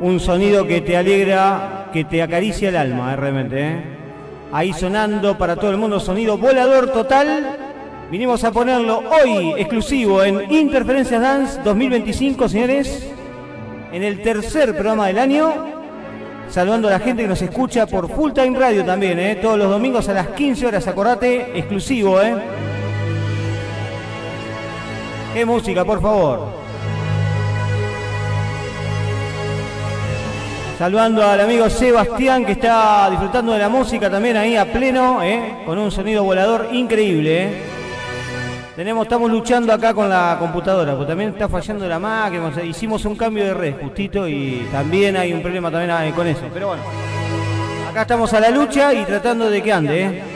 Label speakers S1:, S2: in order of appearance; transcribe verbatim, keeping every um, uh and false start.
S1: un sonido que te alegra, que te acaricia el alma, eh, realmente. Eh. Ahí sonando para todo el mundo, sonido volador total. Vinimos a ponerlo hoy exclusivo en Interferencias Dance dos mil veinticinco, señores. En el tercer programa del año. Saludando a la gente que nos escucha por Full Time Radio también, eh. Todos los domingos a las quince horas, acordate, exclusivo, eh. Qué música, por favor. Saludando al amigo Sebastián, que está disfrutando de la música también ahí a pleno, ¿eh? Con un sonido volador increíble. ¿eh? Tenemos, estamos luchando acá con la computadora, porque también está fallando la máquina. O sea, hicimos un cambio de red justito y también hay un problema también con eso. Pero bueno, acá estamos a la lucha y tratando de que ande. ¿eh?